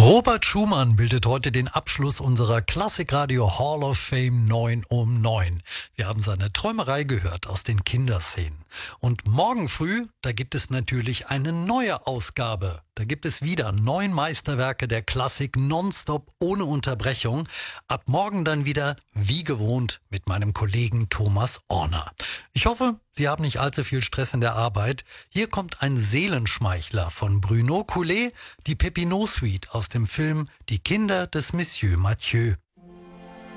Robert Schumann bildet heute den Abschluss unserer Klassikradio Hall of Fame 9 um 9. Wir haben seine Träumerei gehört aus den Kinderszenen. Und morgen früh, da gibt es natürlich eine neue Ausgabe. Da gibt es wieder 9 Meisterwerke der Klassik nonstop ohne Unterbrechung. Ab morgen dann wieder wie gewohnt mit meinem Kollegen Thomas Orner. Ich hoffe, Sie haben nicht allzu viel Stress in der Arbeit. Hier kommt ein Seelenschmeichler von Bruno Coulet, die Pépinot Suite aus dem Film Die Kinder des Monsieur Mathieu.